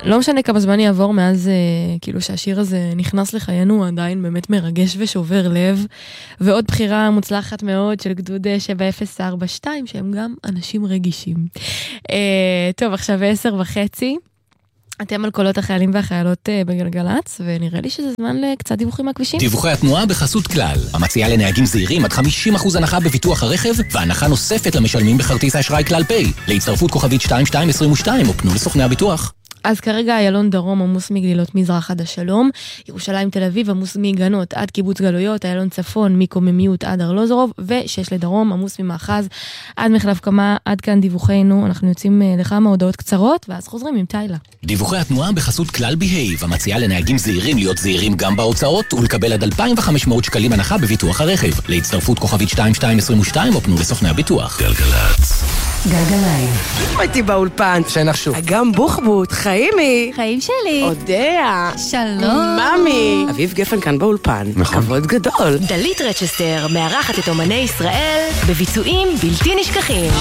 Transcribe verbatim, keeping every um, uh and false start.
לא משנה כמה זמן יעבור מאז, כאילו שהשיר הזה נכנס לחיינו, הוא עדיין באמת מרגש ושובר לב, ועוד בחירה מוצלחת מאוד של גדוד שבע אפס ארבע שתיים, שהם גם אנשים רגישים. טוב, עכשיו עשר וחצי, אתם על קולות החיילים והחיילות בגלגלץ, ונראה לי שזה זמן לקצת דיווחים מהכבישים. דיווחי התנועה בחסות כלל, המציעה לנהגים זהירים עד חמישים אחוז הנחה בביטוח הרכב, והנחה נוספת למשלמים בכרטיס האשראי כלל פיי. להצטרפות כוכבית שתיים שתיים עשרים ושתיים, או פנו לסוכני הביטוח. אז כרגע איילון דרום עמוס מגלילות מזרח עד השלום, ירושלים תל אביב עמוס מגנות עד קיבוץ גלויות, איילון צפון מקוממיות עד ארלוזורוב, ושש לדרום עמוס ממאחז עד מחלף קמה. עד כאן דיווחנו, אנחנו יוצאים לכמה הודעות קצרות, ואז חוזרים עם טיילה. דיווחי התנועה בחסות כלל בהייב, המציעה לנהגים זהירים להיות זהירים גם בהוצאות, ולקבל עד אלפיים וחמש מאות שקלים הנחה בביטוח הרכב. להצטרפות כוכבית שתיים שתיים עשרים ושתיים, או פנו לסוכני הביטוח. גלגלץ. גלגליים. הייתי באולפן. שנחשו. אגם בוחבוט, חיימי. חיים שלי. אודיה. שלום. ממי. אביב גפן כאן באולפן. כבוד גדול. דלית רצ'סטר מארחת את אומני ישראל בביצועים בלתי נשכחים.